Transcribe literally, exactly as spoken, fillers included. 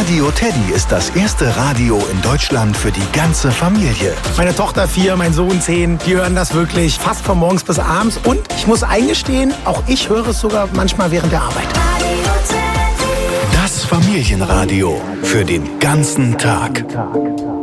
Radio Teddy ist das erste Radio in Deutschland für die ganze Familie. Meine Tochter vier, mein Sohn zehn, die hören das wirklich fast von morgens bis abends. Und ich muss eingestehen, auch ich höre es sogar manchmal während der Arbeit. Das Familienradio für den ganzen Tag.